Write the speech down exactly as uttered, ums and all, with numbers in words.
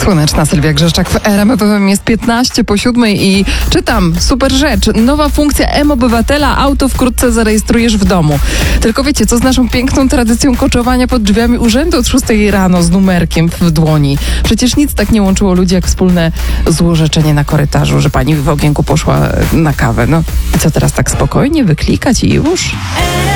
Słoneczna Sylwia Grzeszczak w R M F F M, jest piętnaście po siódmej i czytam, super rzecz, nowa funkcja M-Obywatela, auto wkrótce zarejestrujesz w domu. Tylko wiecie, co z naszą piękną tradycją koczowania pod drzwiami urzędu od szóstej rano z numerkiem w dłoni? Przecież nic tak nie łączyło ludzi jak wspólne złorzeczenie na korytarzu, że pani w okienku poszła na kawę. No i co teraz, tak spokojnie wyklikać i już?